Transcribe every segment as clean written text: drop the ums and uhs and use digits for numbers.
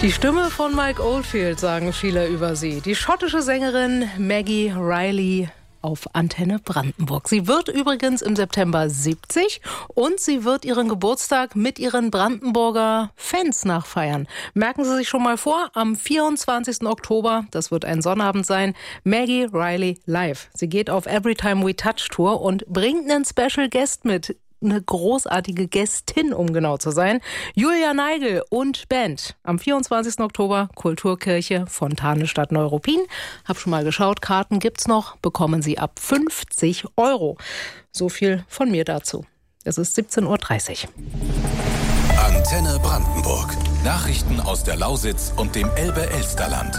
Die Stimme von Mike Oldfield, sagen viele über sie. Die schottische Sängerin Maggie Reilly auf Antenne Brandenburg. Sie wird übrigens im September 70 und sie wird ihren Geburtstag mit ihren Brandenburger Fans nachfeiern. Merken Sie sich schon mal vor, am 24. Oktober, das wird ein Sonnabend sein, Maggie Reilly live. Sie geht auf Every Time We Touch Tour und bringt einen Special Guest mit. Eine großartige Gästin, um genau zu sein. Julia Neigel und Band. Am 24. Oktober, Kulturkirche, Fontane Stadt Neuruppin. Hab schon mal geschaut, Karten gibt's noch, bekommen Sie ab 50 €. So viel von mir dazu. Es ist 17:30 Uhr. Antenne Brandenburg. Nachrichten aus der Lausitz und dem Elbe-Elsterland.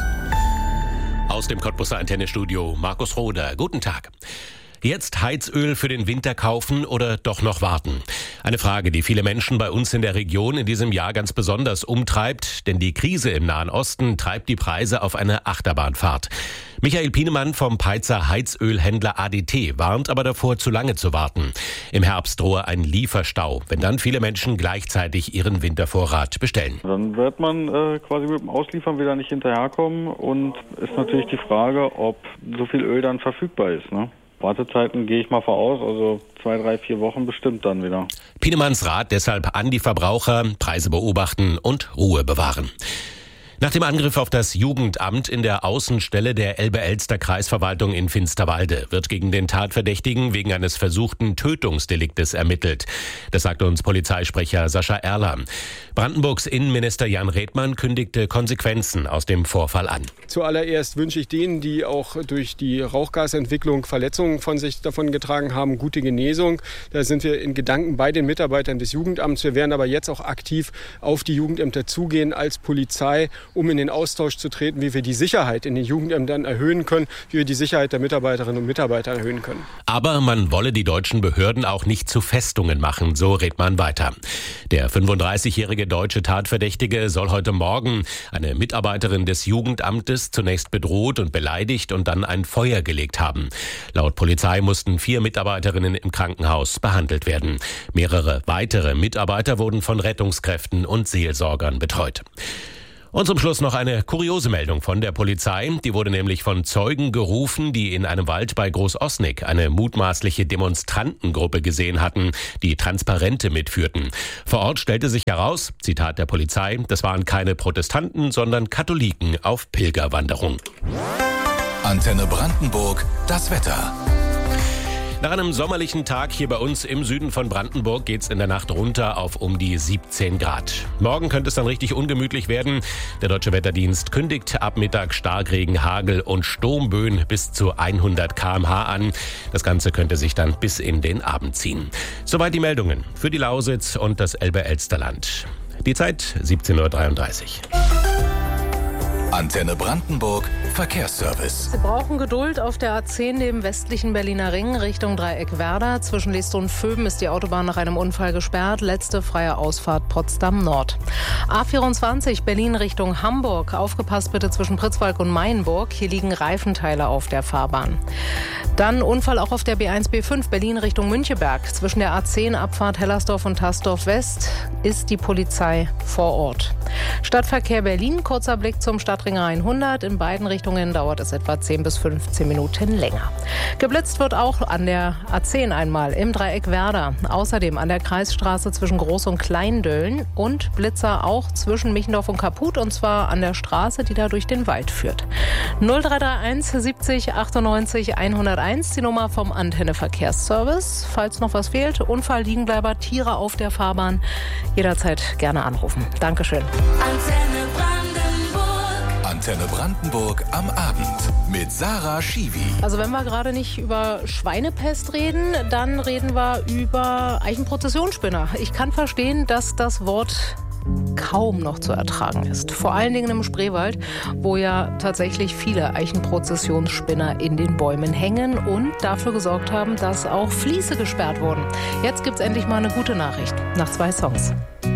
Aus dem Cottbuser Antennestudio Markus Roder. Guten Tag. Jetzt Heizöl für den Winter kaufen oder doch noch warten? Eine Frage, die viele Menschen bei uns in der Region in diesem Jahr ganz besonders umtreibt, denn die Krise im Nahen Osten treibt die Preise auf eine Achterbahnfahrt. Michael Pienemann vom Peitzer Heizölhändler ADT warnt aber davor, zu lange zu warten. Im Herbst drohe ein Lieferstau, wenn dann viele Menschen gleichzeitig ihren Wintervorrat bestellen. Dann wird man quasi mit dem Ausliefern wieder nicht hinterherkommen und ist natürlich die Frage, ob so viel Öl dann verfügbar ist, ne? Wartezeiten gehe ich mal voraus, also 2, 3, 4 Wochen bestimmt dann wieder. Pienemanns Rat deshalb an die Verbraucher: Preise beobachten und Ruhe bewahren. Nach dem Angriff auf das Jugendamt in der Außenstelle der Elbe-Elster-Kreisverwaltung in Finsterwalde wird gegen den Tatverdächtigen wegen eines versuchten Tötungsdeliktes ermittelt. Das sagte uns Polizeisprecher Sascha Erler. Brandenburgs Innenminister Jan Redmann kündigte Konsequenzen aus dem Vorfall an. Zuallererst wünsche ich denen, die auch durch die Rauchgasentwicklung Verletzungen von sich davon getragen haben, gute Genesung. Da sind wir in Gedanken bei den Mitarbeitern des Jugendamts. Wir werden aber jetzt auch aktiv auf die Jugendämter zugehen als Polizei, um in den Austausch zu treten, wie wir die Sicherheit in den Jugendämtern erhöhen können, wie wir die Sicherheit der Mitarbeiterinnen und Mitarbeiter erhöhen können. Aber man wolle die deutschen Behörden auch nicht zu Festungen machen, so Redmann weiter. Der 35-jährige deutsche Tatverdächtige soll heute Morgen eine Mitarbeiterin des Jugendamtes zunächst bedroht und beleidigt und dann ein Feuer gelegt haben. Laut Polizei mussten 4 Mitarbeiterinnen im Krankenhaus behandelt werden. Mehrere weitere Mitarbeiter wurden von Rettungskräften und Seelsorgern betreut. Und zum Schluss noch eine kuriose Meldung von der Polizei. Die wurde nämlich von Zeugen gerufen, die in einem Wald bei Großosnig eine mutmaßliche Demonstrantengruppe gesehen hatten, die Transparente mitführten. Vor Ort stellte sich heraus, Zitat der Polizei, das waren keine Protestanten, sondern Katholiken auf Pilgerwanderung. Antenne Brandenburg, das Wetter. Nach einem sommerlichen Tag hier bei uns im Süden von Brandenburg geht's in der Nacht runter auf um die 17 Grad. Morgen könnte es dann richtig ungemütlich werden. Der Deutsche Wetterdienst kündigt ab Mittag Starkregen, Hagel und Sturmböen bis zu 100 km/h an. Das Ganze könnte sich dann bis in den Abend ziehen. Soweit die Meldungen für die Lausitz und das Elbe-Elsterland. Die Zeit 17:33 Uhr. Antenne Brandenburg, Verkehrsservice. Sie brauchen Geduld auf der A10 neben westlichen Berliner Ring Richtung Dreieck Werder. Zwischen Liestal und Vöben ist die Autobahn nach einem Unfall gesperrt. Letzte freie Ausfahrt Potsdam Nord. A24 Berlin Richtung Hamburg. Aufgepasst bitte zwischen Pritzwalk und Mayenburg. Hier liegen Reifenteile auf der Fahrbahn. Dann Unfall auch auf der B1 B5 Berlin Richtung Müncheberg. Zwischen der A10 Abfahrt Hellersdorf und Tasdorf West ist die Polizei vor Ort. Stadtverkehr Berlin, kurzer Blick zum Stadtring 100. In beiden Richtungen dauert es etwa 10 bis 15 Minuten länger. Geblitzt wird auch an der A10 einmal im Dreieck Werder. Außerdem an der Kreisstraße zwischen Groß- und Kleindölln und Blitzer auch zwischen Michendorf und Kaput, und zwar an der Straße, die da durch den Wald führt. 0331 70 98 101, die Nummer vom Antenne Verkehrsservice. Falls noch was fehlt, Unfall, Liegenbleiber, Tiere auf der Fahrbahn, jederzeit gerne anrufen. Dankeschön. Antenne Brandenburg am Abend mit Sarah Schiwi. Also wenn wir gerade nicht über Schweinepest reden, dann reden wir über Eichenprozessionsspinner. Ich kann verstehen, dass das Wort kaum noch zu ertragen ist. Vor allen Dingen im Spreewald, wo ja tatsächlich viele Eichenprozessionsspinner in den Bäumen hängen und dafür gesorgt haben, dass auch Fließe gesperrt wurden. Jetzt gibt's endlich mal eine gute Nachricht nach 2 Songs.